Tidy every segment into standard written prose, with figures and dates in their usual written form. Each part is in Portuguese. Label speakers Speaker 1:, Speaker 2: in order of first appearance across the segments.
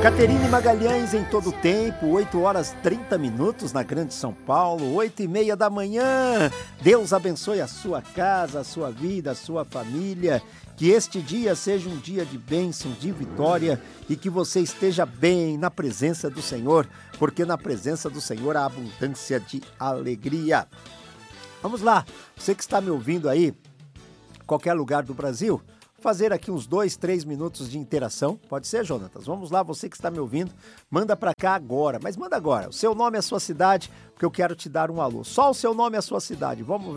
Speaker 1: Caterine Magalhães em todo o tempo, 8h30 na Grande São Paulo, 8h30 da manhã. Deus abençoe a sua casa, a sua vida, a sua família. Que este dia seja um dia de bênção, de vitória e que você esteja bem na presença do Senhor, porque na presença do Senhor há abundância de alegria. Vamos lá, você que está me ouvindo aí, qualquer lugar do Brasil, fazer aqui uns 2-3 minutos de interação. Pode ser, Jonatas? Vamos lá, você que está me ouvindo, manda para cá agora, mas manda agora. O seu nome e a sua cidade, porque eu quero te dar um alô. Só o seu nome e a sua cidade. Vamos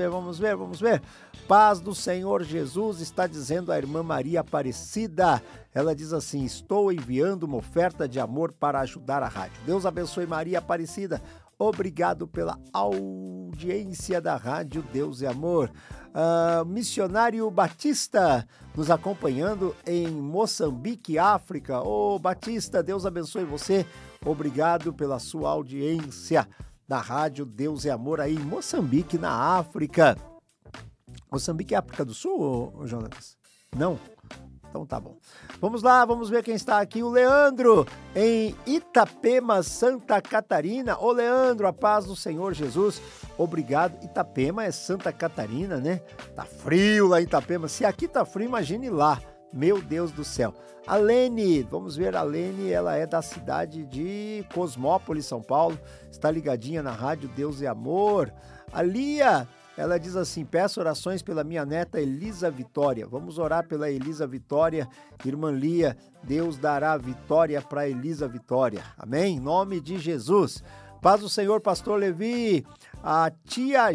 Speaker 1: ver. Paz do Senhor Jesus, está dizendo a irmã Maria Aparecida. Ela diz assim: estou enviando uma oferta de amor para ajudar a rádio. Deus abençoe Maria Aparecida. Obrigado pela audiência da rádio Deus é Amor. Missionário Batista nos acompanhando em Moçambique, África. Ô Batista, Deus abençoe você. Obrigado pela sua audiência da rádio Deus é Amor aí em Moçambique, na África. Moçambique é África do Sul, Jonas? Não? Então tá bom. Vamos lá, vamos ver quem está aqui. O Leandro, em Itapema, Santa Catarina. Ô Leandro, a paz do Senhor Jesus. Obrigado. Itapema é Santa Catarina, né? Tá frio lá em Itapema. Se aqui tá frio, imagine lá. Meu Deus do céu. A Lene, vamos ver a Lene, ela é da cidade de Cosmópolis, São Paulo. Está ligadinha na rádio Deus é Amor. A Lia, ela diz assim: peço orações pela minha neta Elisa Vitória. Vamos orar pela Elisa Vitória. Irmã Lia, Deus dará vitória para Elisa Vitória. Amém? Em nome de Jesus. Paz do Senhor, pastor Levi. A tia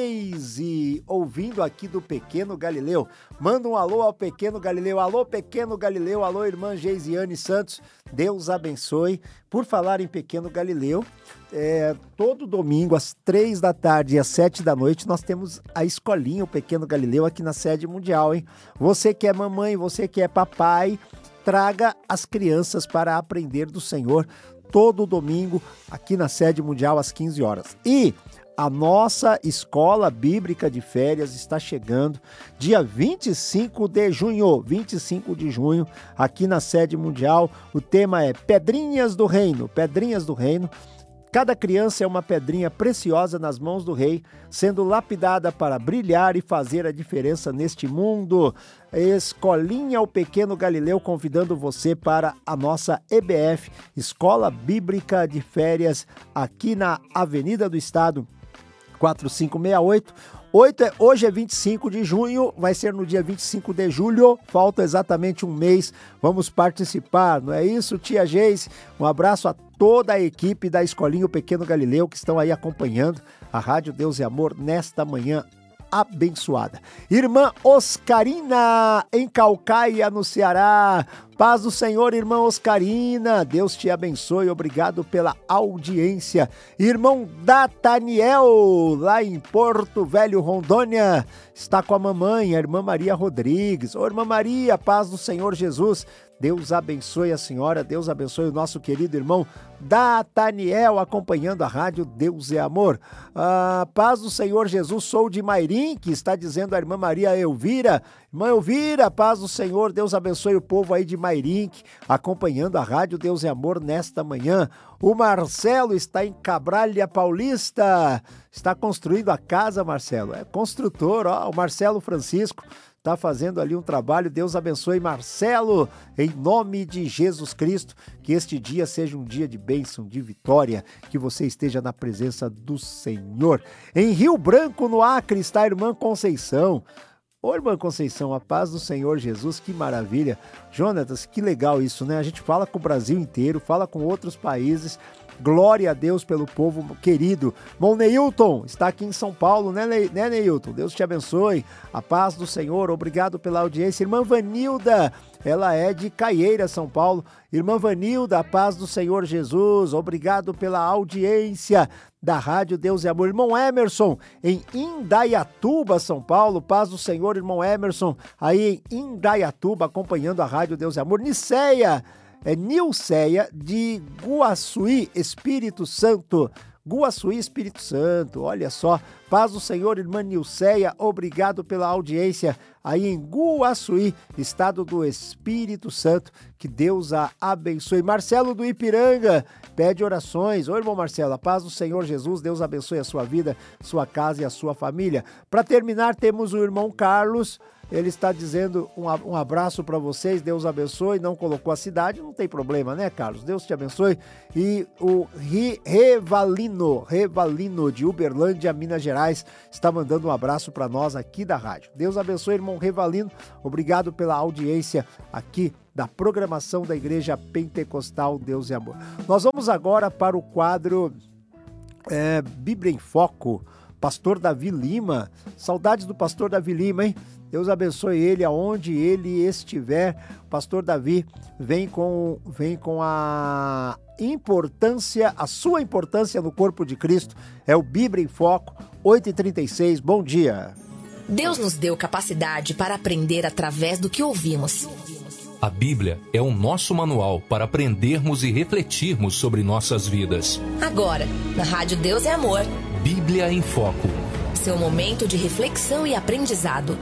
Speaker 1: Geise, ouvindo aqui do Pequeno Galileu. Manda um alô ao Pequeno Galileu. Alô, Pequeno Galileu. Alô, irmã Geisiane Santos. Deus abençoe. Por falar em Pequeno Galileu, todo domingo, às 3 da tarde e às 7 da noite, nós temos a escolinha, o Pequeno Galileu, aqui na sede mundial, hein? Você que é mamãe, você que é papai, traga as crianças para aprender do Senhor todo domingo, aqui na sede mundial, às 15 horas. E a nossa escola bíblica de férias está chegando dia 25 de junho, aqui na sede mundial. O tema é Pedrinhas do Reino, Pedrinhas do Reino. Cada criança é uma pedrinha preciosa nas mãos do Rei, sendo lapidada para brilhar e fazer a diferença neste mundo. Escolinha o Pequeno Galileu convidando você para a nossa EBF, Escola Bíblica de Férias, aqui na Avenida do Estado, 4568. Hoje é 25 de junho, vai ser no dia 25 de julho, falta exatamente um mês, vamos participar, não é isso, tia Geise? Um abraço a toda a equipe da Escolinha o Pequeno Galileu que estão aí acompanhando a Rádio Deus e Amor nesta manhã abençoada. Irmã Oscarina, em Caucaia, no Ceará. Paz do Senhor, irmã Oscarina. Deus te abençoe. Obrigado pela audiência. Irmão Dataniel, lá em Porto Velho, Rondônia, está com a mamãe, a irmã Maria Rodrigues. Ô, irmã Maria, paz do Senhor Jesus. Deus abençoe a senhora, Deus abençoe o nosso querido irmão Dataniel, acompanhando a rádio Deus é Amor. Paz do Senhor Jesus, sou de Mairim, que está dizendo a irmã Maria Elvira. Irmã Elvira, paz do Senhor, Deus abençoe o povo aí de Mairim, acompanhando a rádio Deus é Amor nesta manhã. O Marcelo está em Cabralha Paulista, está construindo a casa, Marcelo, é construtor, ó, o Marcelo Francisco. Está fazendo ali um trabalho. Deus abençoe Marcelo, em nome de Jesus Cristo, que este dia seja um dia de bênção, de vitória, que você esteja na presença do Senhor. Em Rio Branco, no Acre, está a irmã Conceição. Ô, irmã Conceição, a paz do Senhor Jesus, que maravilha. Jonatas, que legal isso, né? A gente fala com o Brasil inteiro, fala com outros países. Glória a Deus pelo povo querido. Bom, Neilton está aqui em São Paulo, né, Neilton? Deus te abençoe. A paz do Senhor, obrigado pela audiência. Irmã Vanilda, ela é de Caieira, São Paulo. Irmã Vanilda, a paz do Senhor Jesus, obrigado pela audiência da Rádio Deus é Amor. Irmão Emerson, em Indaiatuba, São Paulo, paz do Senhor, irmão Emerson, aí em Indaiatuba, acompanhando a Rádio Deus é Amor. Nilceia, de Guaçuí, Espírito Santo. Guaçuí, Espírito Santo, olha só. Paz do Senhor, irmã Nilceia, obrigado pela audiência aí em Guaçuí, estado do Espírito Santo, que Deus a abençoe. Marcelo do Ipiranga pede orações. Ô irmão Marcelo, a paz do Senhor Jesus, Deus abençoe a sua vida, sua casa e a sua família. Para terminar, temos o irmão Carlos. Ele está dizendo um abraço para vocês, Deus abençoe, não colocou a cidade, não tem problema, né, Carlos? Deus te abençoe. E o Revalino de Uberlândia, Minas Gerais, está mandando um abraço para nós aqui da rádio. Deus abençoe, irmão Revalino, obrigado pela audiência aqui da programação da Igreja Pentecostal Deus e Amor. Nós vamos agora para o quadro Bíblia em Foco, Pastor Davi Lima. Saudades do Pastor Davi Lima, hein? Deus abençoe ele aonde ele estiver. Pastor Davi vem com a sua importância no corpo de Cristo. É o Bíblia em Foco, 8h36. Bom dia.
Speaker 2: Deus nos deu capacidade para aprender através do que ouvimos.
Speaker 3: A Bíblia é o nosso manual para aprendermos e refletirmos sobre nossas vidas.
Speaker 2: Agora, na Rádio Deus é Amor.
Speaker 3: Bíblia em Foco.
Speaker 2: Seu momento de reflexão e aprendizado.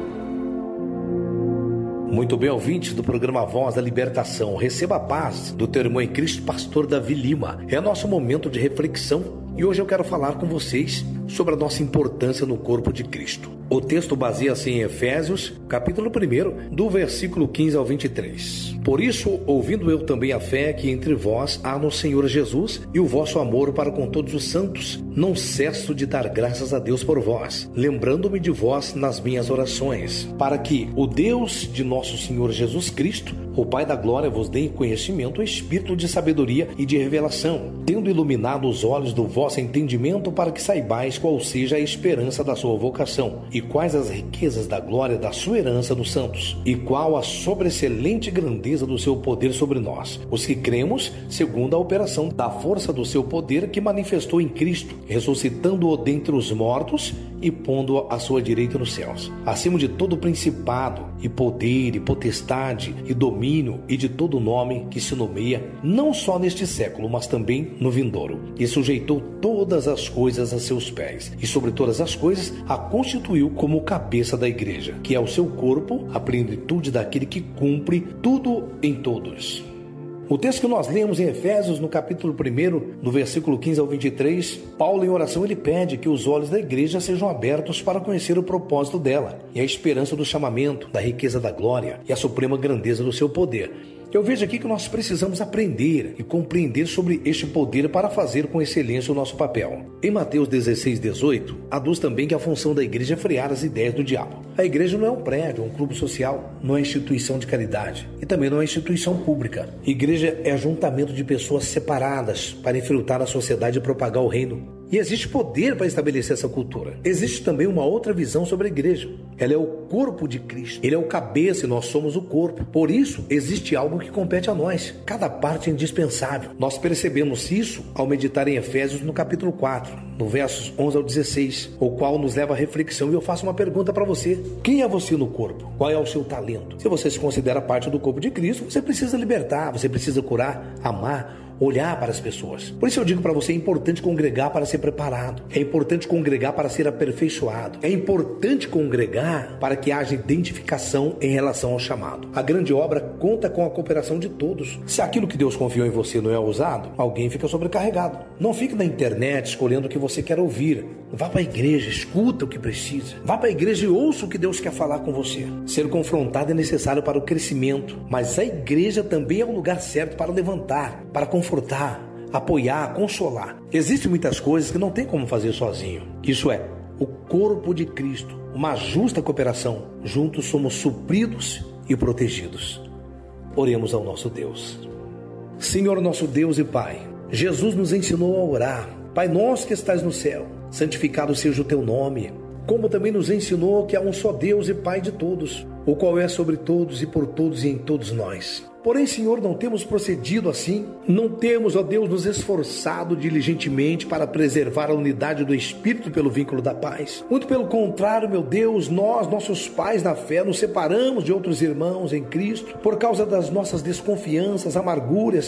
Speaker 4: Muito bem, ouvintes do programa Voz da Libertação. Receba a paz do teu irmão em Cristo, Pastor Davi Lima. É nosso momento de reflexão e hoje eu quero falar com vocês sobre a nossa importância no corpo de Cristo. O texto baseia-se em Efésios, capítulo 1, do versículo 15 ao 23. Por isso, ouvindo eu também a fé que entre vós há no Senhor Jesus e o vosso amor para com todos os santos, não cesso de dar graças a Deus por vós, lembrando-me de vós nas minhas orações, para que o Deus de nosso Senhor Jesus Cristo, o Pai da glória, vos dê em conhecimento o espírito de sabedoria e de revelação, tendo iluminado os olhos do vosso entendimento, para que saibais qual seja a esperança da sua vocação, e quais as riquezas da glória da sua herança nos santos, e qual a sobreexcelente grandeza do seu poder sobre nós, os que cremos, segundo a operação da força do seu poder que manifestou em Cristo, ressuscitando-o dentre os mortos e pondo-o à sua direita nos céus, acima de todo principado, e poder, e potestade, e domínio, e de todo nome que se nomeia, não só neste século, mas também no vindouro, e sujeitou todas as coisas a seus pés, e sobre todas as coisas a constituiu como cabeça da igreja, que é o seu corpo, a plenitude daquele que cumpre tudo em todos. O texto que nós lemos em Efésios, no capítulo 1, do versículo 15 ao 23, Paulo, em oração, ele pede que os olhos da igreja sejam abertos para conhecer o propósito dela, e a esperança do chamamento, da riqueza da glória e a suprema grandeza do seu poder. Eu vejo aqui que nós precisamos aprender e compreender sobre este poder para fazer com excelência o nosso papel. Em Mateus 16:18, aduz também que a função da igreja é frear as ideias do diabo. A igreja não é um prédio, um clube social, não é instituição de caridade e também não é instituição pública. A igreja é ajuntamento de pessoas separadas para infiltrar a sociedade e propagar o reino. E existe poder para estabelecer essa cultura. Existe também uma outra visão sobre a igreja. Ela é o corpo de Cristo. Ele é o cabeça e nós somos o corpo. Por isso, existe algo que compete a nós. Cada parte é indispensável. Nós percebemos isso ao meditar em Efésios no capítulo 4, no versos 11 ao 16, o qual nos leva à reflexão. E eu faço uma pergunta para você. Quem é você no corpo? Qual é o seu talento? Se você se considera parte do corpo de Cristo, você precisa libertar, você precisa curar, amar, olhar para as pessoas. Por isso eu digo para você, é importante congregar para ser preparado. É importante congregar para ser aperfeiçoado. É importante congregar para que haja identificação em relação ao chamado. A grande obra conta com a cooperação de todos. Se aquilo que Deus confiou em você não é usado, alguém fica sobrecarregado. Não fique na internet escolhendo o que você quer ouvir. Vá para a igreja, escuta o que precisa. Vá para a igreja e ouça o que Deus quer falar com você. Ser confrontado é necessário para o crescimento, mas a igreja também é o lugar certo para levantar, para confortar, apoiar, consolar. Existem muitas coisas que não tem como fazer sozinho. Isso é, o corpo de Cristo, uma justa cooperação. Juntos somos supridos e protegidos. Oremos ao nosso Deus. Senhor, nosso Deus e Pai, Jesus nos ensinou a orar. Pai nosso que estás no céu, santificado seja o teu nome. Como também nos ensinou que há um só Deus e Pai de todos, o qual é sobre todos e por todos e em todos nós. Porém, Senhor, não temos procedido assim, não temos, ó Deus, nos esforçado diligentemente para preservar a unidade do Espírito pelo vínculo da paz. Muito pelo contrário, meu Deus, nós, nossos pais na fé, nos separamos de outros irmãos em Cristo por causa das nossas desconfianças, amarguras,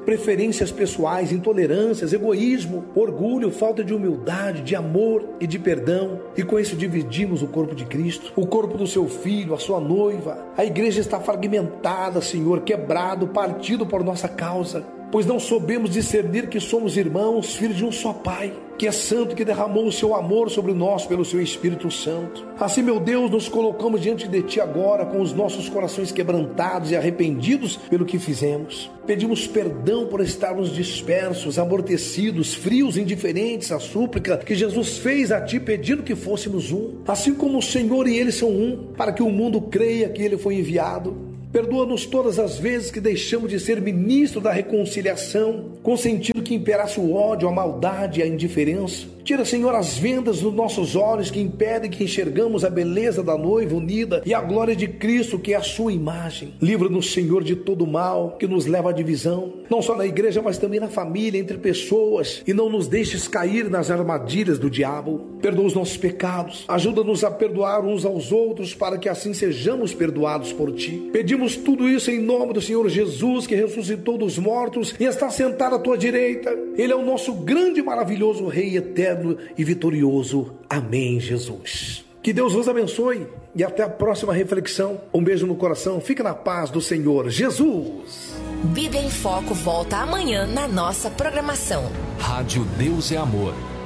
Speaker 4: preferências pessoais, intolerâncias, egoísmo, orgulho, falta de humildade, de amor e de perdão. E com isso dividimos o corpo de Cristo, o corpo do seu Filho, a sua noiva. A igreja está fragmentada, Senhor, quebrado, partido por nossa causa, pois não soubemos discernir que somos irmãos, filhos de um só Pai, que é santo, que derramou o seu amor sobre nós pelo seu Espírito Santo. Assim, meu Deus, nos colocamos diante de Ti agora com os nossos corações quebrantados e arrependidos pelo que fizemos. Pedimos perdão por estarmos dispersos, amortecidos, frios, indiferentes à súplica que Jesus fez a Ti pedindo que fôssemos um, assim como o Senhor e Ele são um, para que o mundo creia que Ele foi enviado. Perdoa-nos todas as vezes que deixamos de ser ministro da reconciliação, consentindo que imperasse o ódio, a maldade e a indiferença. Tira, Senhor, as vendas dos nossos olhos que impedem que enxergamos a beleza da noiva unida e a glória de Cristo, que é a sua imagem. Livra-nos, Senhor, de todo mal que nos leva à divisão, não só na igreja, mas também na família, entre pessoas, e não nos deixes cair nas armadilhas do diabo. Perdoa os nossos pecados, ajuda-nos a perdoar uns aos outros, para que assim sejamos perdoados por Ti. Pedimos tudo isso em nome do Senhor Jesus, que ressuscitou dos mortos e está sentado à Tua direita. Ele é o nosso grande e maravilhoso Rei eterno e vitorioso. Amém, Jesus. Que Deus vos abençoe e até a próxima reflexão. Um beijo no coração. Fique na paz do Senhor Jesus.
Speaker 2: Bíblia em Foco volta amanhã na nossa programação.
Speaker 3: Rádio Deus é Amor.